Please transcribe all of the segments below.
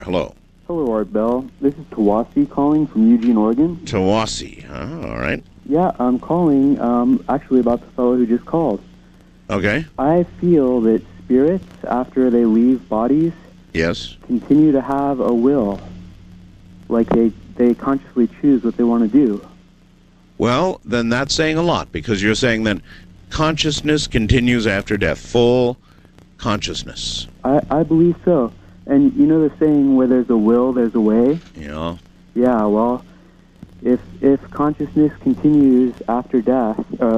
Hello. Hello, Art Bell. This is Tawasi calling from Eugene, Oregon. Tawasi. All right. Yeah, I'm calling actually about the fellow who just called. Okay. I feel that spirits, after they leave bodies, Yes. continue to have a will. Like they consciously choose what they want to do. Well, then that's saying a lot, because you're saying that consciousness continues after death. Full consciousness. I believe so. And you know the saying, where there's a will, there's a way? Yeah. Yeah, well, if consciousness continues after death,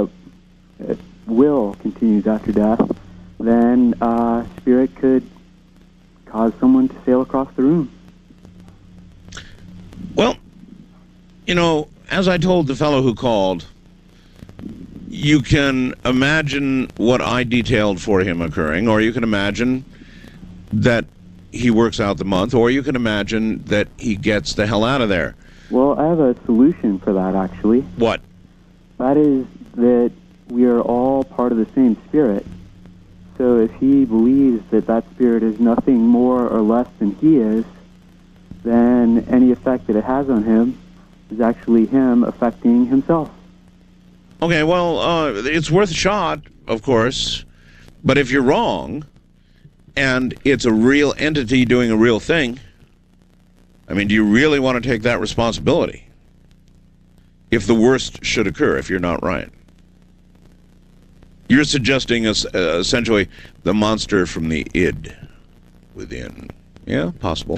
will continues after death, then spirit could cause someone to sail across the room. Well, you know, as I told the fellow who called, you can imagine what I detailed for him occurring, or you can imagine that he works out the month, or you can imagine that he gets the hell out of there. Well, I have a solution for that, actually. What? That is that we are all part of the same spirit. So if he believes that that spirit is nothing more or less than he is, then any effect that it has on him is actually him affecting himself. Okay, well, it's worth a shot, of course, but if you're wrong, and it's a real entity doing a real thing, I mean, do you really want to take that responsibility if the worst should occur, if you're not right? You're suggesting essentially the monster from the id within. Yeah, possible.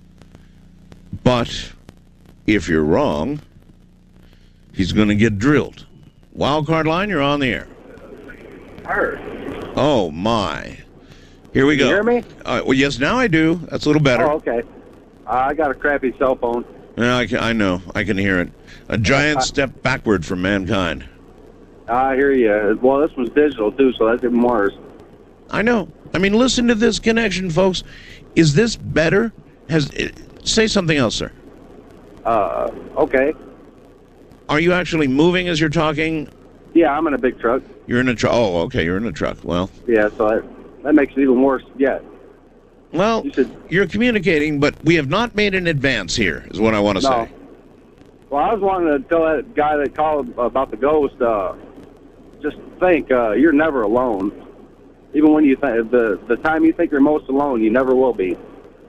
But if you're wrong, he's going to get drilled. Wildcard line, you're on the air. Heard. Oh, my. Here we go. You hear me? Well, yes, now I do. That's a little better. Oh, okay. I got a crappy cell phone. Yeah, I know. I can hear it. A giant step backward for mankind. I hear you. Well, this was digital, too, so that's even worse. I know. I mean, listen to this connection, folks. Is this better? Say something else, sir. Okay. Are you actually moving as you're talking? Yeah, I'm in a big truck. You're in a truck. Oh, okay, you're in a truck. Well. Yeah, so that makes it even worse yet. Well, you're communicating, but we have not made an advance here, is what I want to say. Well, I was wanting to tell that guy that called about the ghost, just think, you're never alone. Even when you think, the time you think you're most alone, you never will be.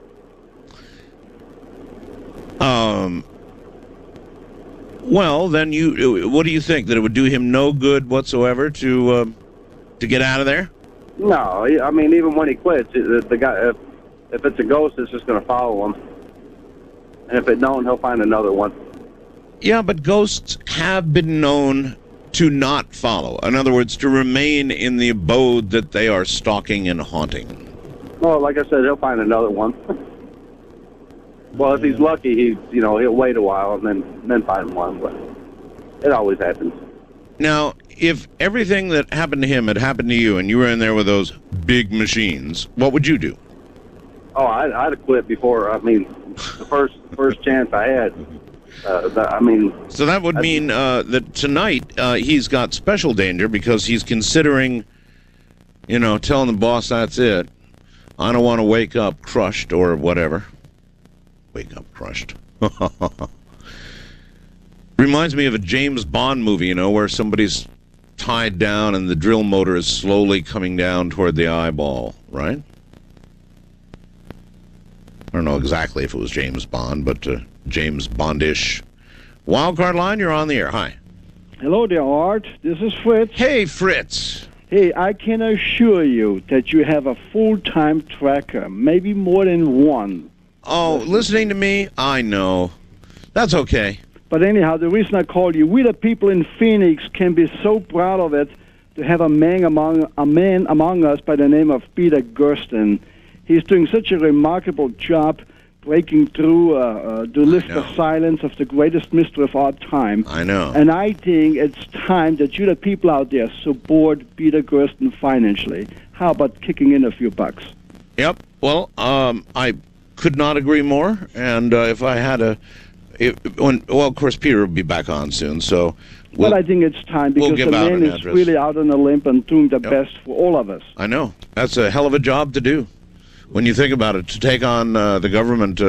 Well, then what do you think? That it would do him no good whatsoever to get out of there? No, I mean, even when he quits, the guy, if it's a ghost, it's just going to follow him. And if it don't, he'll find another one. Yeah, but ghosts have been known to not follow. In other words, to remain in the abode that they are stalking and haunting. Well, like I said, he'll find another one. Well, if he's lucky, he'll wait a while and then find one. But it always happens. Now, if everything that happened to him had happened to you and you were in there with those big machines, what would you do? Oh, I'd have quit before. I mean, the first chance I had. So that would mean that tonight he's got special danger because he's considering, telling the boss, that's it. I don't want to wake up crushed or whatever. Wake up crushed. Reminds me of a James Bond movie, where somebody's tied down and the drill motor is slowly coming down toward the eyeball, right? I don't know exactly if it was James Bond, but James Bondish. Wildcard line, you're on the air. Hi. Hello there, Art. This is Fritz. Hey, Fritz. Hey, I can assure you that you have a full-time tracker, maybe more than one. Oh, listening to me? I know. That's okay. But anyhow, the reason I called you, we the people in Phoenix can be so proud of it to have a man among us by the name of Peter Gersten. He's doing such a remarkable job breaking through to lift the silence of the greatest mystery of our time. I know. And I think it's time that you the people out there support Peter Gersten financially. How about kicking in a few bucks? Yep. Well, I could not agree more. And if I had of course, Peter will be back on soon, so... But I think it's time, because the man is really out on a limb and doing the best for all of us. I know. That's a hell of a job to do. when you think about it, to take on the government